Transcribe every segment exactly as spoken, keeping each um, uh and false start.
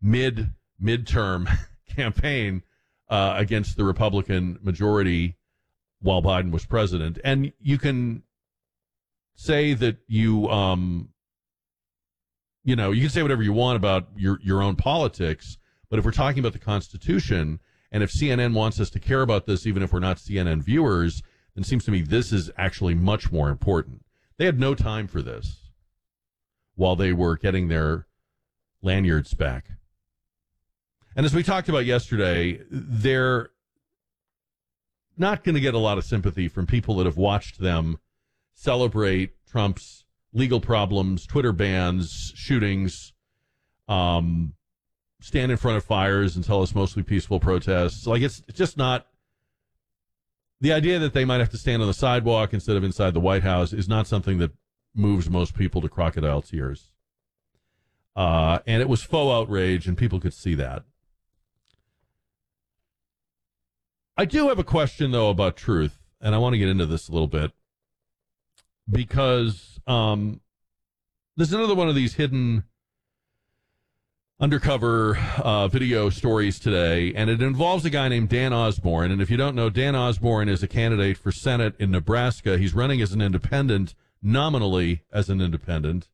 mid midterm campaign uh, against the Republican majority while Biden was president. And you can say that you, um, you know, you can say whatever you want about your, your own politics, but if we're talking about the Constitution, and if C N N wants us to care about this, even if we're not C N N viewers, then it seems to me this is actually much more important. They had no time for this while they were getting their lanyards back. And as we talked about yesterday, they're not going to get a lot of sympathy from people that have watched them celebrate Trump's legal problems, Twitter bans, shootings, um, stand in front of fires and tell us mostly peaceful protests. Like, it's, it's just not... The idea that they might have to stand on the sidewalk instead of inside the White House is not something that moves most people to crocodile tears. Uh, and it was faux outrage, and people could see that. I do have a question, though, about truth, and I want to get into this a little bit, because um, there's another one of these hidden undercover uh, video stories today, and it involves a guy named Dan Osborne. And if you don't know, Dan Osborne is a candidate for Senate in Nebraska. He's running as an independent, nominally as an independent.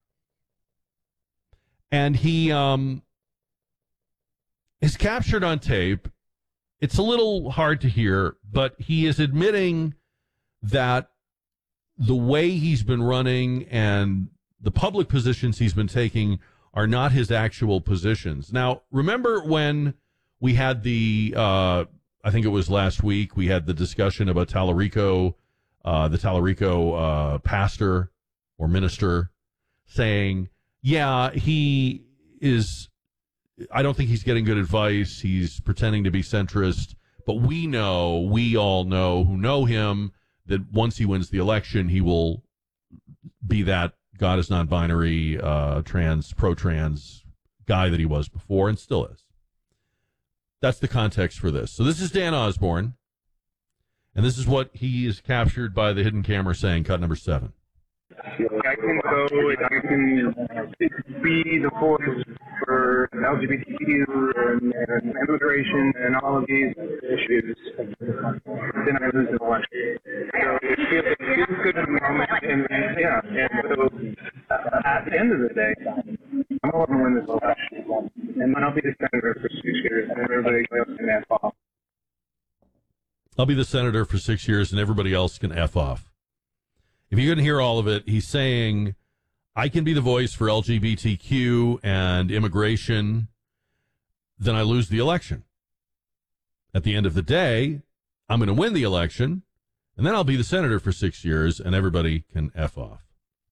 And he um, is captured on tape. It's a little hard to hear, but he is admitting that the way he's been running and the public positions he's been taking are not his actual positions. Now, remember when we had the, uh, I think it was last week, we had the discussion about Tallarico, uh, the Tallarico uh, pastor or minister saying, yeah, he is... I don't think he's getting good advice. He's pretending to be centrist. But we know, we all know who know him, that once he wins the election, he will be that God is non-binary, uh, trans, pro-trans guy that he was before and still is. That's the context for this. So this is Dan Osborne, and this is what he is captured by the hidden camera saying, cut number seven. I can go and I can be the voice for L G B T Q and, and immigration and all of these issues. Then I lose the election. So it feels, it feels good in the moment. And, and yeah, and so uh, at the end of the day, I'm going to win this election. And then I'll be the senator for six years and everybody else can F off. I'll be the senator for six years and everybody else can F off. If you couldn't hear all of it, he's saying, I can be the voice for L G B T Q and immigration, then I lose the election. At the end of the day, I'm going to win the election, and then I'll be the senator for six years, and everybody can F off.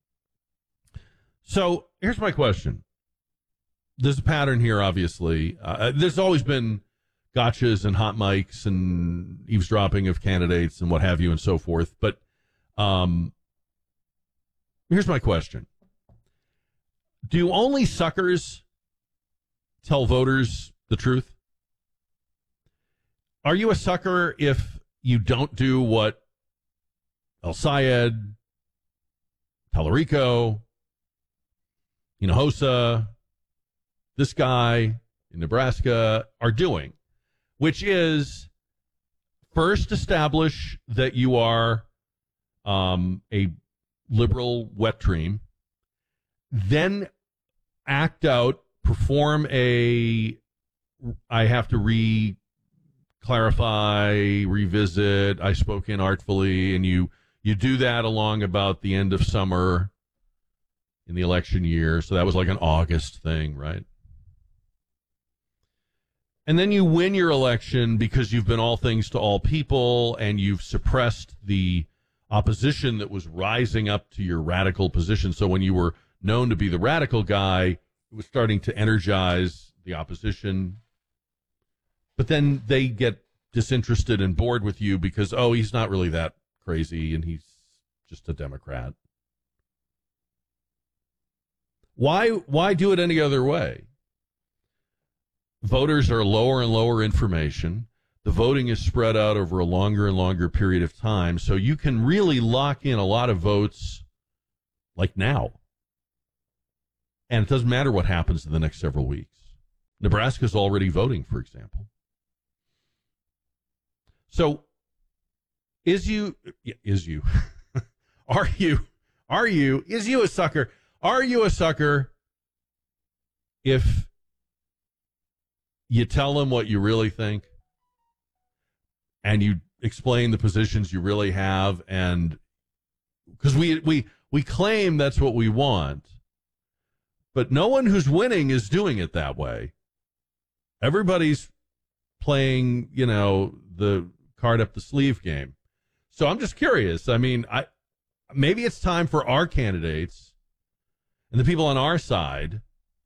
So here's my question. There's a pattern here, obviously. Uh, there's always been gotchas and hot mics and eavesdropping of candidates and what have you and so forth, but um, here's my question. Do only suckers tell voters the truth? Are you a sucker if you don't do what El-Sayed, Tallarico, Hinojosa, this guy in Nebraska are doing, which is first establish that you are um, a liberal wet dream, then act out, perform a, I have to re-clarify, revisit, I spoke inartfully, and you, you do that along about the end of summer in the election year. So that was like an August thing, right? And then you win your election because you've been all things to all people and you've suppressed the opposition that was rising up to your radical position. So when you were known to be the radical guy, it was starting to energize the opposition. But then they get disinterested and bored with you because, oh, he's not really that crazy and he's just a Democrat. Why, why do it any other way? Voters are lower and lower information. The voting is spread out over a longer and longer period of time. So you can really lock in a lot of votes like now. And it doesn't matter what happens in the next several weeks. Nebraska's already voting, for example. So, is you, is you, are you, are you, is you a sucker? Are you a sucker if you tell them what you really think and you explain the positions you really have? And because we, we, we claim that's what we want, but no one who's winning is doing it that way. Everybody's playing, you know, the card up the sleeve game. So I'm just curious. I mean, I maybe it's time for our candidates and the people on our side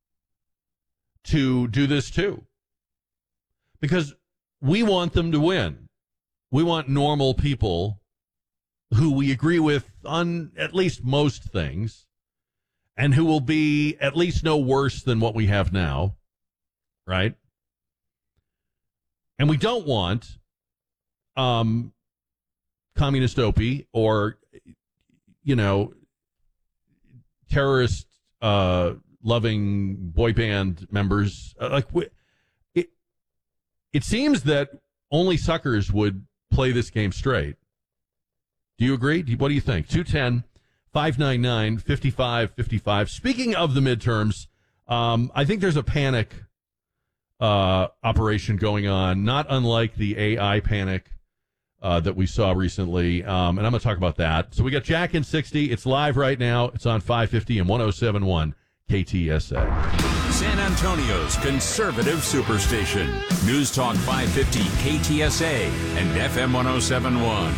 to do this too. Because we want them to win. We want normal people who we agree with on at least most things and who will be at least no worse than what we have now, right? And we don't want um, communist Opie or, you know, terrorist uh, loving boy band members. Uh, like we, it, it seems that only suckers would play this game straight. Do you agree? What do you think? two one zero, five nine nine, five five five five. Speaking of the midterms, um, I think there's a panic uh, operation going on, not unlike the A I panic uh, that we saw recently. Um, and I'm going to talk about that. So we got Jack in sixty. It's live right now. It's on five fifty and one oh seven point one K T S A. San Antonio's conservative superstation. News Talk five fifty K T S A and F M one oh seven point one.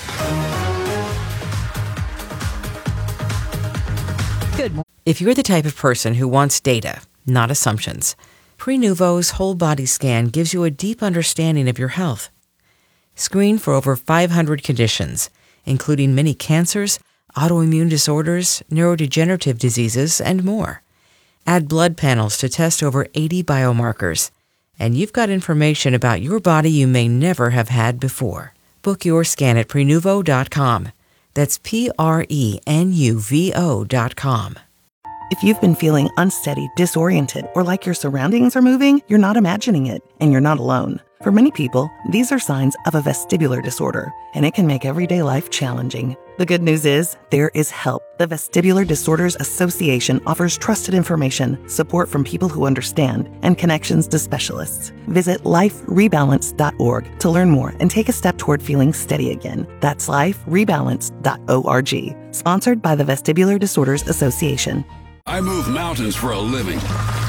Good morning. If you're the type of person who wants data, not assumptions, Prenuvo's whole body scan gives you a deep understanding of your health. Screen for over five hundred conditions, including many cancers, autoimmune disorders, neurodegenerative diseases, and more. Add blood panels to test over eighty biomarkers, and you've got information about your body you may never have had before. Book your scan at Prenuvo dot com. That's P R E N U V O dot com. If you've been feeling unsteady, disoriented, or like your surroundings are moving, you're not imagining it, and you're not alone. For many people, these are signs of a vestibular disorder, and it can make everyday life challenging. The good news is, there is help. The Vestibular Disorders Association offers trusted information, support from people who understand, and connections to specialists. Visit life rebalance dot org to learn more and take a step toward feeling steady again. That's life rebalance dot org. Sponsored by the Vestibular Disorders Association. I move mountains for a living.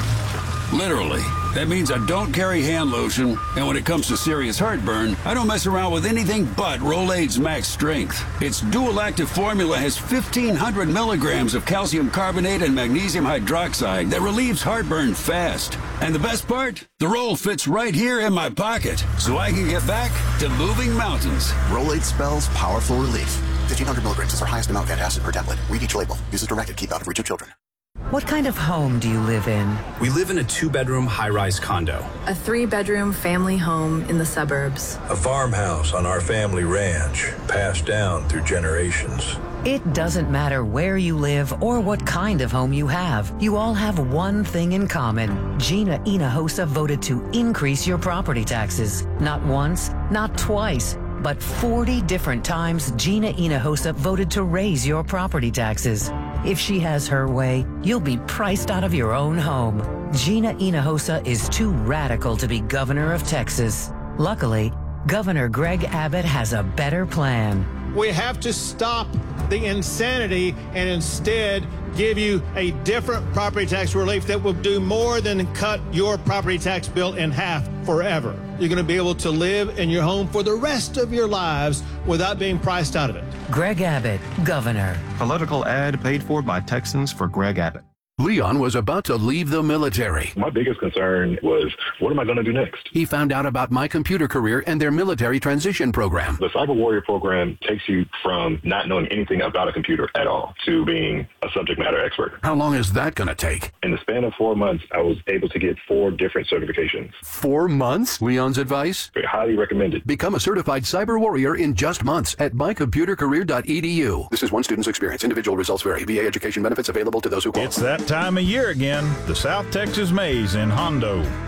Literally. That means I don't carry hand lotion, and when it comes to serious heartburn, I don't mess around with anything but Rolaids Max Strength. Its dual-active formula has fifteen hundred milligrams of calcium carbonate and magnesium hydroxide that relieves heartburn fast. And the best part? The roll fits right here in my pocket, so I can get back to moving mountains. Rolaids spells powerful relief. fifteen hundred milligrams is our highest amount of antacid per tablet. Read each label. Use as directed. Keep out of reach of children. What kind of home do you live in? We live in a two-bedroom high-rise condo. A three-bedroom family home in the suburbs. A farmhouse on our family ranch, passed down through generations. It doesn't matter where you live or what kind of home you have. You all have one thing in common. Gina Hinojosa voted to increase your property taxes. Not once, not twice, but forty different times Gina Hinojosa voted to raise your property taxes. If she has her way, you'll be priced out of your own home. Gina Hinojosa is too radical to be governor of Texas. Luckily, Governor Greg Abbott has a better plan. We have to stop the insanity and instead give you a different property tax relief that will do more than cut your property tax bill in half forever. You're going to be able to live in your home for the rest of your lives without being priced out of it. Greg Abbott, Governor. Political ad paid for by Texans for Greg Abbott. Leon was about to leave the military. My biggest concern was, what am I going to do next? He found out about My Computer Career and their military transition program. The Cyber Warrior program takes you from not knowing anything about a computer at all to being a subject matter expert. How long is that going to take? In the span of four months, I was able to get four different certifications. Four months? Leon's advice? I highly recommend it. Become a certified Cyber Warrior in just months at my computer career dot e d u. This is one student's experience. Individual results vary. V A education benefits available to those who qualify. It's that time of year again. The South Texas Maze in Hondo.